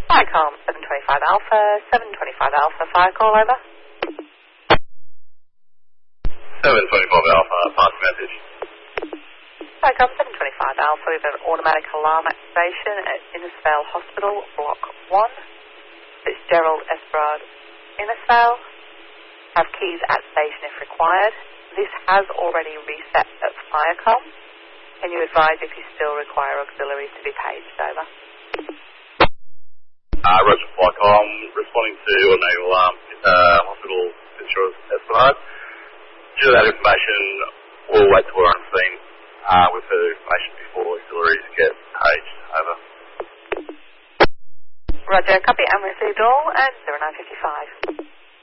Viacom 725 Alpha, 725 Alpha, fire call over. 725 Alpha, pass message. Viacom 725 Alpha, we've got an automatic alarm activation at Innisfail Hospital, Block 1. Fitzgerald Esperard, Innisfail. Have keys at station if required. This has already reset at Viacom. Can you advise if you still require auxiliaries to be paged over? Roger Viacom, responding to a naval alarm hospital Fitzgerald Esplanade. Due to that information, we'll wait till we're on scene with further information before auxiliaries get paged over. Roger, copy and received all, and 0955.